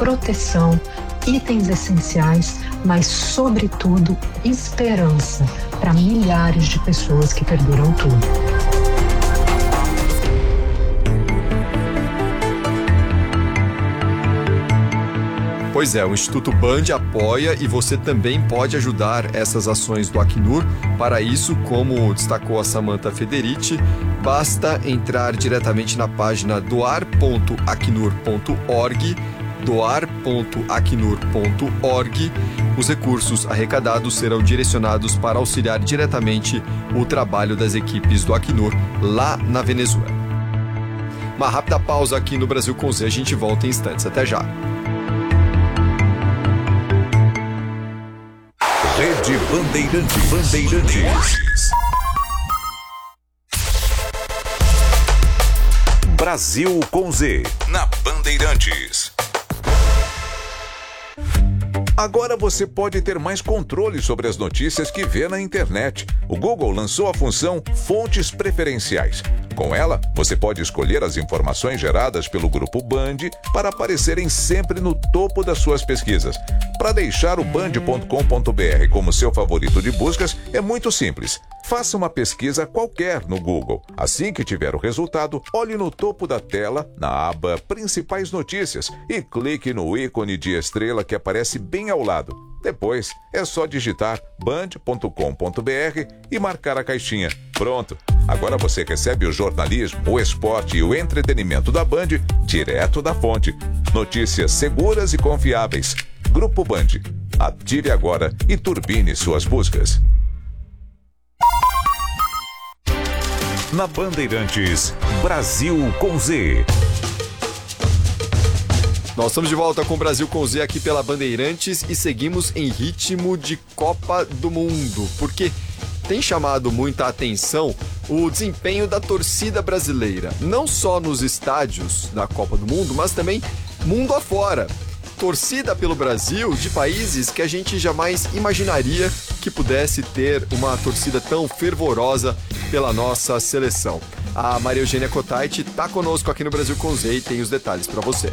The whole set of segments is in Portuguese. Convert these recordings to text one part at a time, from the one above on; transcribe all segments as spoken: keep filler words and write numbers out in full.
proteção, itens essenciais, mas, sobretudo, esperança para milhares de pessoas que perderam tudo. Pois é, o Instituto Band apoia e você também pode ajudar essas ações do Acnur. Para isso, como destacou a Samantha Federici, basta entrar diretamente na página doar ponto acnur ponto org, doar ponto acnur ponto org. Os recursos arrecadados serão direcionados para auxiliar diretamente o trabalho das equipes do Acnur lá na Venezuela. Uma rápida pausa aqui no Brasil com Z, a gente volta em instantes. Até já. Rede Bandeirantes. Bandeirantes. Brasil com Z. Na Bandeirantes. Agora você pode ter mais controle sobre as notícias que vê na internet. O Google lançou a função Fontes Preferenciais. Com ela, você pode escolher as informações geradas pelo Grupo Band para aparecerem sempre no topo das suas pesquisas. Para deixar o band ponto com ponto br como seu favorito de buscas, é muito simples. Faça uma pesquisa qualquer no Google. Assim que tiver o resultado, olhe no topo da tela, na aba Principais Notícias, e clique no ícone de estrela que aparece bem ao lado. Depois, é só digitar band ponto com ponto br e marcar a caixinha. Pronto! Agora você recebe o jornalismo, o esporte e o entretenimento da Band direto da fonte. Notícias seguras e confiáveis. Grupo Band. Ative agora e turbine suas buscas. Na Bandeirantes, Brasil com Z. Nós estamos de volta com o Brasil com Z aqui pela Bandeirantes e seguimos em ritmo de Copa do Mundo, porque tem chamado muita atenção o desempenho da torcida brasileira, não só nos estádios da Copa do Mundo, mas também mundo afora. Torcida pelo Brasil de países que a gente jamais imaginaria que pudesse ter uma torcida tão fervorosa pela nossa seleção. A Maria Eugênia Cotait está conosco aqui no Brasil com Z e tem os detalhes para você.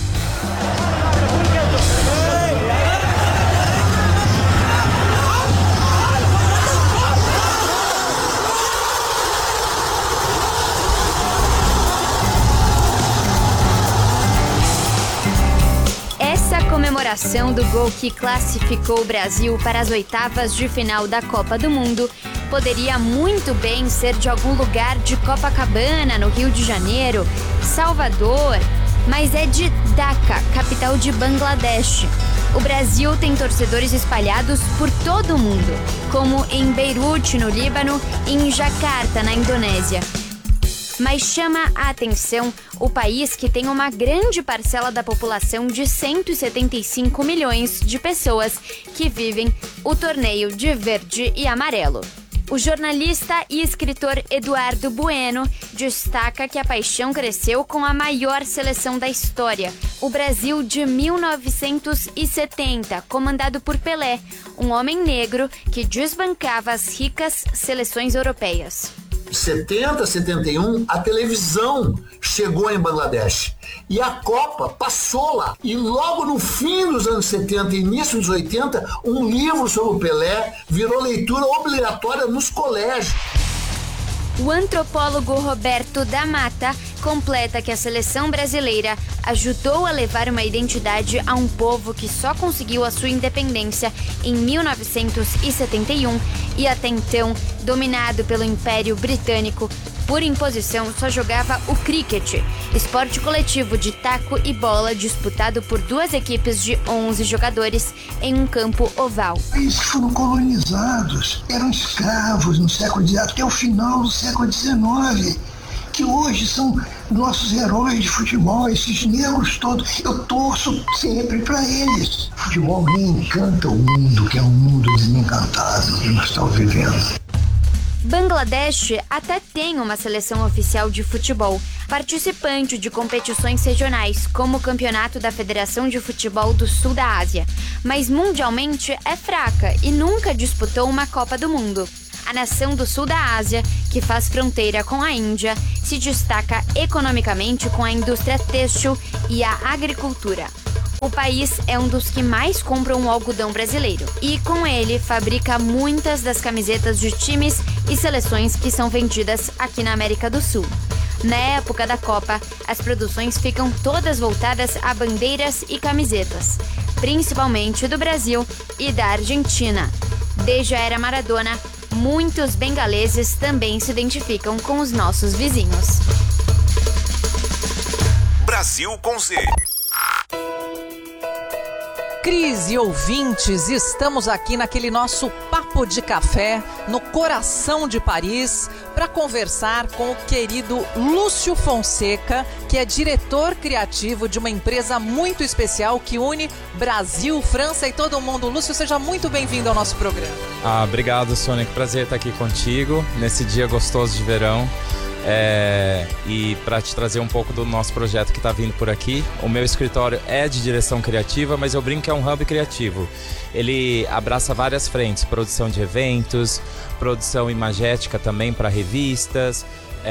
Comemoração do gol que classificou o Brasil para as oitavas de final da Copa do Mundo poderia muito bem ser de algum lugar de Copacabana, no Rio de Janeiro, Salvador, mas é de Dhaka, capital de Bangladesh. O Brasil tem torcedores espalhados por todo o mundo, como em Beirute, no Líbano, e em Jakarta, na Indonésia. Mas chama a atenção o país que tem uma grande parcela da população de cento e setenta e cinco milhões de pessoas que vivem o torneio de verde e amarelo. O jornalista e escritor Eduardo Bueno destaca que a paixão cresceu com a maior seleção da história, o Brasil de mil novecentos e setenta, comandado por Pelé, um homem negro que desbancava as ricas seleções europeias. setenta, setenta e um, a televisão chegou em Bangladesh e a Copa passou lá. E logo no fim dos anos setenta e início dos oitenta, um livro sobre o Pelé virou leitura obrigatória nos colégios. O antropólogo Roberto da Mata completa que a seleção brasileira ajudou a levar uma identidade a um povo que só conseguiu a sua independência em mil novecentos e setenta e um e até então, dominado pelo Império Britânico, por imposição só jogava o cricket, esporte coletivo de taco e bola disputado por duas equipes de onze jogadores em um campo oval. Países que foram colonizados, eram escravos no século dezenove, até o final do século dezenove, que hoje são nossos heróis de futebol, esses negros todos. Eu torço sempre para eles. O futebol me encanta o mundo, que é um mundo desencantado que nós estamos vivendo. Bangladesh até tem uma seleção oficial de futebol, participante de competições regionais, como o Campeonato da Federação de Futebol do Sul da Ásia, mas mundialmente é fraca e nunca disputou uma Copa do Mundo. A nação do sul da Ásia, que faz fronteira com a Índia, se destaca economicamente com a indústria têxtil e a agricultura. O país é um dos que mais compram o algodão brasileiro e, com ele, fabrica muitas das camisetas de times e seleções que são vendidas aqui na América do Sul. Na época da Copa, as produções ficam todas voltadas a bandeiras e camisetas, principalmente do Brasil e da Argentina. Desde a era Maradona, muitos bengaleses também se identificam com os nossos vizinhos. Brasil com Z. Cris e ouvintes, estamos aqui naquele nosso papo de café no coração de Paris para conversar com o querido Lúcio Fonseca, que é diretor criativo de uma empresa muito especial que une Brasil, França e todo mundo. Lúcio, seja muito bem-vindo ao nosso programa. Ah, obrigado, Sônia. Que prazer estar aqui contigo nesse dia gostoso de verão. É, e para te trazer um pouco do nosso projeto que está vindo por aqui. O meu escritório é de direção criativa, mas eu brinco que é um hub criativo. Ele abraça várias frentes: produção de eventos, produção imagética também para revistas,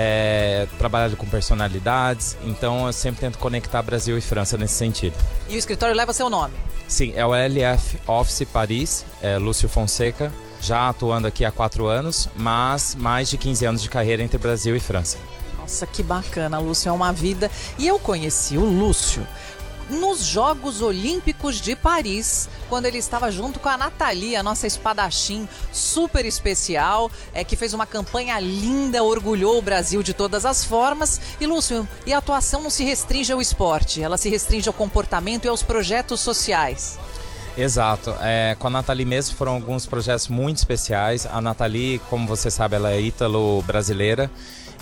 é, trabalhando com personalidades. Então eu sempre tento conectar Brasil e França nesse sentido. E o escritório leva seu nome? Sim, é o L F Office Paris, é Lúcio Fonseca. Já atuando aqui há quatro anos, mas mais de quinze anos de carreira entre Brasil e França. Nossa, que bacana, Lúcio, é uma vida. E eu conheci o Lúcio nos Jogos Olímpicos de Paris, quando ele estava junto com a Nathalie, a nossa espadachim super especial, é, que fez uma campanha linda, orgulhou o Brasil de todas as formas. E, Lúcio, e a atuação não se restringe ao esporte, ela se restringe ao comportamento e aos projetos sociais. Exato, é, com a Nathalie mesmo foram alguns projetos muito especiais. A Nathalie, como você sabe, ela é ítalo-brasileira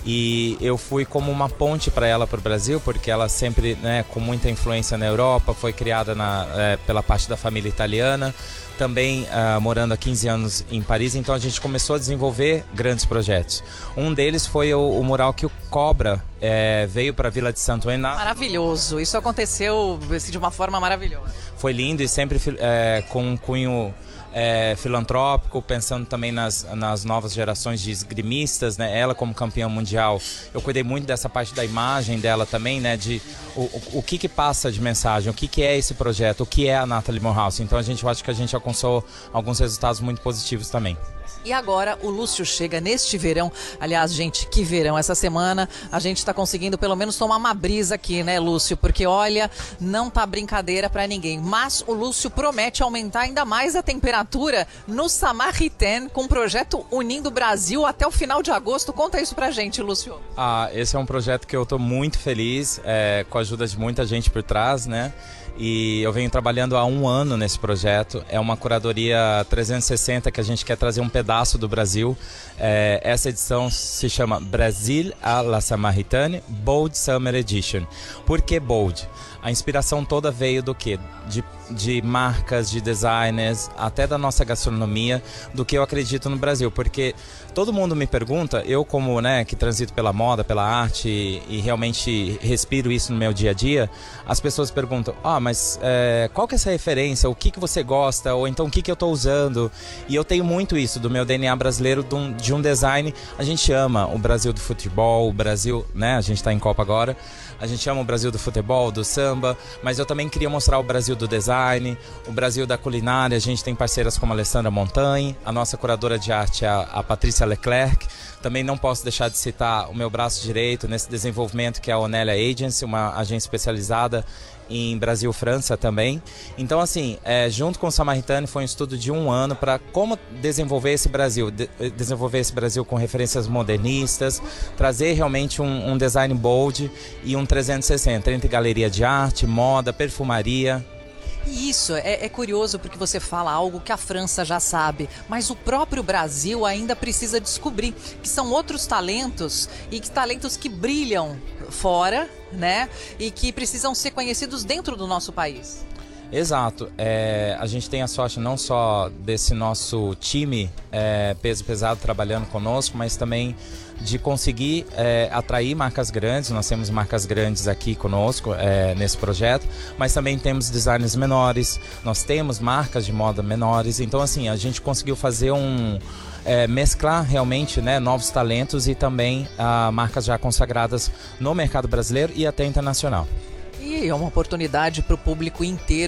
e eu fui como uma ponte para ela para o Brasil, porque ela sempre, né, com muita influência na Europa, foi criada na, é, pela parte da família italiana, também uh, morando há quinze anos em Paris. Então a gente começou a desenvolver grandes projetos. Um deles foi o, o mural que o Cobra é, veio para a Vila de Saint-Ouen. Maravilhoso, isso aconteceu assim, de uma forma maravilhosa. Foi lindo e sempre é, com um cunho é, filantrópico, pensando também nas, nas novas gerações de esgrimistas, né? Ela como campeã mundial, eu cuidei muito dessa parte da imagem dela também, né? De o, o, o que que passa de mensagem, o que que é esse projeto, o que é a Nathalie Morehouse. Então a gente, eu acho que a gente alcançou alguns resultados muito positivos também. E agora o Lúcio chega neste verão. Aliás, gente, que verão. Essa semana a gente está conseguindo pelo menos tomar uma brisa aqui, né, Lúcio? Porque, olha, não tá brincadeira para ninguém. Mas o Lúcio promete aumentar ainda mais a temperatura no Samaritaine, com um projeto unindo o Brasil até o final de agosto. Conta isso pra gente, Lúcio. Ah, esse é um projeto que eu tô muito feliz, é, com a ajuda de muita gente por trás, né? E eu venho trabalhando há um ano nesse projeto. É uma curadoria trezentos e sessenta que a gente quer trazer um pedaço do Brasil. É, essa edição se chama Brasil à la Samaritaine Bold Summer Edition. Por que bold? A inspiração toda veio do quê? De, de marcas, de designers, até da nossa gastronomia, do que eu acredito no Brasil. Porque todo mundo me pergunta, eu como, né, que transito pela moda, pela arte e, e realmente respiro isso no meu dia a dia, as pessoas perguntam, ah, mas é, qual que é essa referência? O que que você gosta? Ou então o que que eu estou usando? E eu tenho muito isso do meu D N A brasileiro, de um, de um design. A gente ama o Brasil do futebol, o Brasil, né, a gente está em Copa agora, a gente ama o Brasil do futebol, do samba, mas eu também queria mostrar o Brasil do design, o Brasil da culinária. A gente tem parceiras como a Alessandra Montagne, a nossa curadora de arte, a, a Patrícia Leclerc. Também não posso deixar de citar o meu braço direito nesse desenvolvimento, que é a Onélia Agency, uma agência especializada em Brasil, França também. Então, assim, é, junto com o Samaritaine, foi um estudo de um ano para como desenvolver esse Brasil, de, desenvolver esse Brasil com referências modernistas, trazer realmente um, um design bold e um trezentos e sessenta, entre galeria de arte, moda, perfumaria. E isso é, é curioso porque você fala algo que a França já sabe, mas o próprio Brasil ainda precisa descobrir, que são outros talentos e que talentos que brilham fora, né? E que precisam ser conhecidos dentro do nosso país. Exato, é, a gente tem a sorte não só desse nosso time é, peso pesado trabalhando conosco, mas também de conseguir é, atrair marcas grandes. Nós temos marcas grandes aqui conosco é, nesse projeto, mas também temos designers menores, nós temos marcas de moda menores. Então, assim, a gente conseguiu fazer um... É, mesclar realmente, né, novos talentos e também ah, marcas já consagradas no mercado brasileiro e até internacional. E E é uma oportunidade para o público inteiro